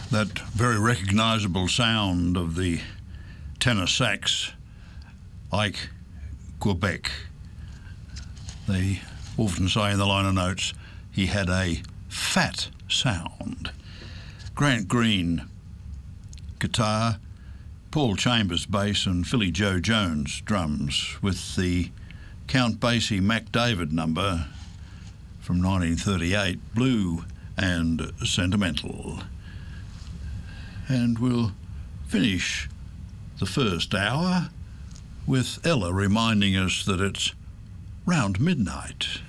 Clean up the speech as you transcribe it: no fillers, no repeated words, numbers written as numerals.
That very recognisable sound of the tenor sax, Ike Quebec. They often say in the liner notes he had a fat sound. Grant Green, guitar, Paul Chambers bass and Philly Joe Jones drums, with the Count Basie Mac David number from 1938, Blue and Sentimental. And we'll finish the first hour with Ella reminding us that it's round midnight.